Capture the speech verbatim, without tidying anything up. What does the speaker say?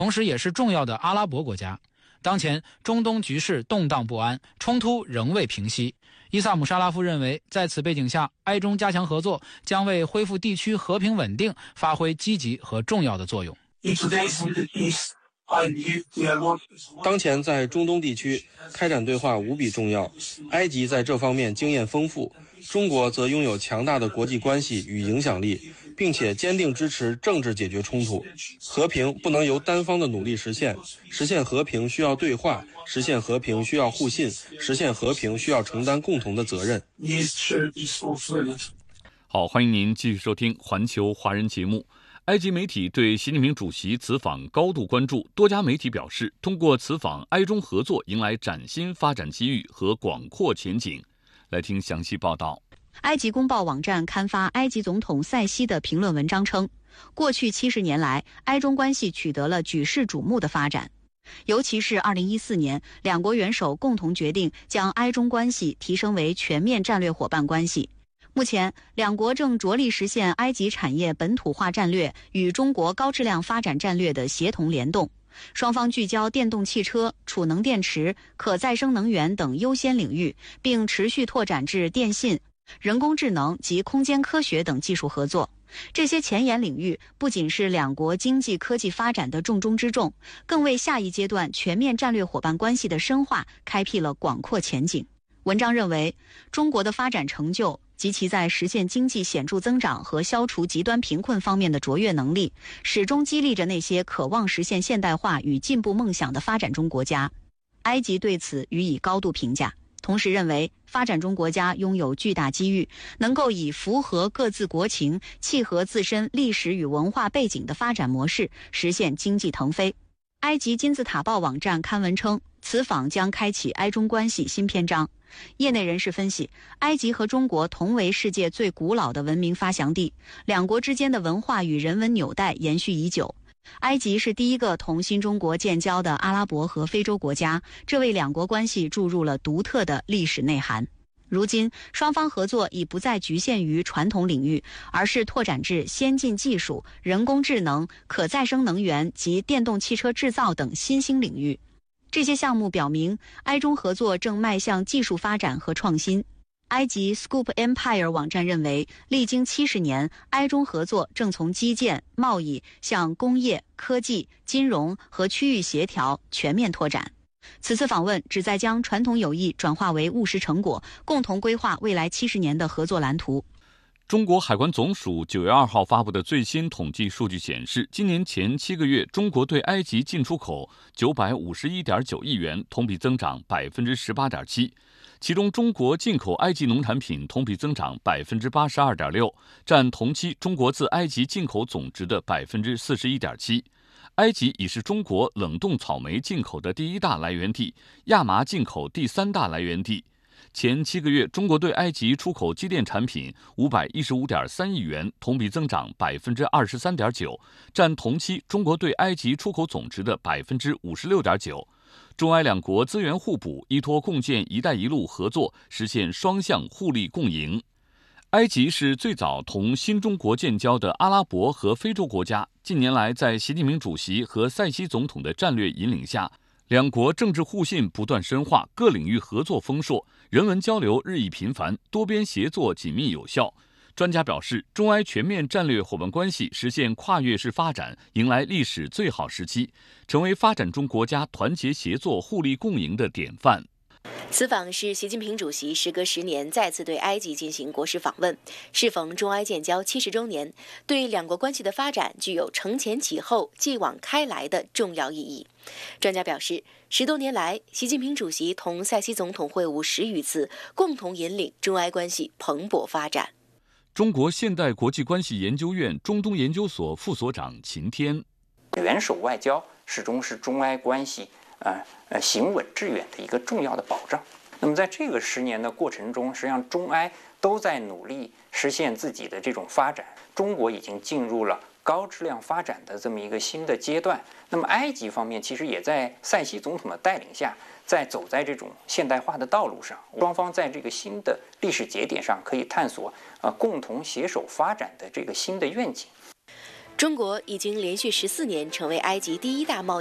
同时也是重要的阿拉伯国家。当前中东局势动荡不安，冲突仍未平息。伊萨姆·沙拉夫认为，在此背景下，埃中加强合作将为恢复地区和平稳定发挥积极和重要的作用。 当前在中东地区开展对话无比重要，埃及在这方面经验丰富，中国则拥有强大的国际关系与影响力，并且坚定支持政治解决冲突。和平不能由单方的努力实现，实现和平需要对话，实现和平需要互信，实现和平需要承担共同的责任。 好，欢迎您继续收听环球华人节目。埃及媒体对习近平主席此访高度关注，多家媒体表示，通过此访，埃中合作迎来崭新发展机遇和广阔前景。来听详细报道。 埃及公报网站刊发埃及总统塞西的评论文章称，过去七十年来，埃中关系取得了举世瞩目的发展。尤其是二零一四年，两国元首共同决定将埃中关系提升为全面战略伙伴关系。目前，两国正着力实现埃及产业本土化战略与中国高质量发展战略的协同联动。双方聚焦电动汽车、储能电池、可再生能源等优先领域，并持续拓展至电信、人工智能及空间科学等技术合作。这些前沿领域不仅是两国经济科技发展的重中之重，更为下一阶段全面战略伙伴关系的深化开辟了广阔前景。文章认为，中国的发展成就及其在实现经济显著增长和消除极端贫困方面的卓越能力，始终激励着那些渴望实现现代化与进步梦想的发展中国家。埃及对此予以高度评价，同时认为发展中国家拥有巨大机遇，能够以符合各自国情、契合自身历史与文化背景的发展模式实现经济腾飞。埃及金字塔报网站刊文称，此访将开启埃中关系新篇章。业内人士分析，埃及和中国同为世界最古老的文明发祥地，两国之间的文化与人文纽带延续已久。埃及是第一个同新中国建交的阿拉伯和非洲国家，这为两国关系注入了独特的历史内涵。如今，双方合作已不再局限于传统领域，而是拓展至先进技术、人工智能、可再生能源及电动汽车制造等新兴领域。这些项目表明，埃中合作正迈向技术发展和创新。埃及 Scoop Empire 网站认为，历经七十年，埃中合作正从基建、贸易向工业、科技、金融和区域协调全面拓展。此次访问旨在将传统友谊转化为务实成果，共同规划未来七十年的合作蓝图。 中国海关总署九月二号发布的最新统计数据显示，今年前七个月，中国对埃及进出口九百五十一点九亿元，同比增长百分之十八点七。其中，中国进口埃及农产品同比增长百分之八十二点六，占同期中国自埃及进口总值的百分之四十一点七。埃及已是中国冷冻草莓进口的第一大来源地，亚麻进口第三大来源地。前七个月，中国对埃及出口机电产品五百一十五点三亿元，同比增长百分之二十三点九，占同期中国对埃及出口总值的百分之五十六点九。中埃两国资源互补，依托共建“一带一路”合作，实现双向互利共赢。埃及是最早同新中国建交的阿拉伯和非洲国家，近年来在习近平主席和塞西总统的战略引领下，两国政治互信不断深化，各领域合作丰硕，人文交流日益频繁，多边协作紧密有效。专家表示，中埃全面战略伙伴关系实现跨越式发展，迎来历史最好时期，成为发展中国家团结协作、互利共赢的典范。 此访是习近平主席时隔十年再次对埃及进行国事访问，适逢中埃建交七十周年，对两国关系的发展具有承前启后、继往开来的重要意义。专家表示，十多年来，习近平主席同塞西总统会晤十余次，共同引领中埃关系蓬勃发展。 中国现代国际关系研究院中东研究所副所长秦天， 元首外交始终是中埃关系呃呃行稳致远的一个重要的保障。那么在这个十年的过程中，实际上中埃都在努力实现自己的这种发展。中国已经进入了高质量发展的这么一个新的阶段。那么埃及方面其实也在塞西总统的带领下，在走在这种现代化的道路上。双方在这个新的历史节点上可以探索呃共同携手发展的这个新的愿景。 中国已经连续十四年成为埃及第一大贸易